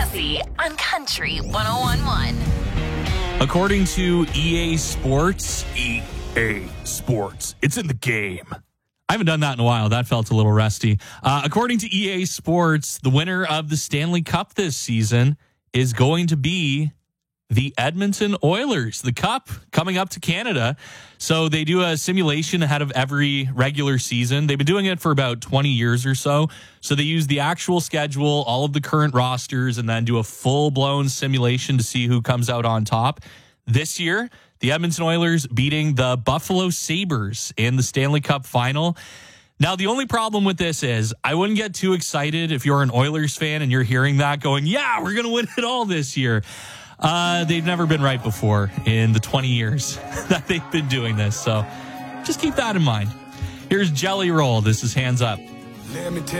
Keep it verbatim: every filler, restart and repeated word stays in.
Rossi on Country one oh one point one. According to E A Sports, E A Sports, it's in the game. I haven't done that in a while. That felt a little rusty. Uh, according to E A Sports, the winner of the Stanley Cup this season is going to be the Edmonton Oilers. The Cup coming up to Canada. So they do a simulation ahead of every regular season. They've been doing it for about twenty years or so. So they use the actual schedule, all of the current rosters, and then do a full-blown simulation to see who comes out on top. This year, the Edmonton Oilers beating the Buffalo Sabres in the Stanley Cup final. Now, the only problem with this is I wouldn't get too excited if you're an Oilers fan and you're hearing that going, yeah, we're going to win it all this year. Uh, they've never been right before in the twenty years that they've been doing this. So just keep that in mind. Here's Jelly Roll. This is Hands Up. Let me tell